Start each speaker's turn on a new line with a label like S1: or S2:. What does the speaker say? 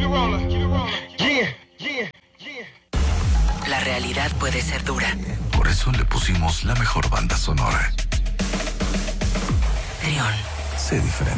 S1: La realidad puede ser dura.
S2: Por eso le pusimos la mejor banda sonora.
S1: Trión.
S2: Sé diferente.